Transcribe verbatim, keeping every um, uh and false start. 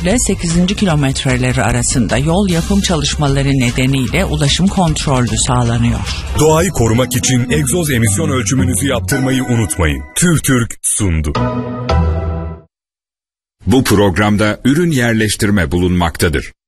üç ile sekizinci kilometreleri arasında yol yapım çalışmaları nedeniyle ulaşım kontrollü sağlanıyor. Doğayı korumak için egzoz emisyon ölçümünüzü yaptırmayı unutmayın. TÜRTÜRK sundu. Bu programda ürün yerleştirme bulunmaktadır.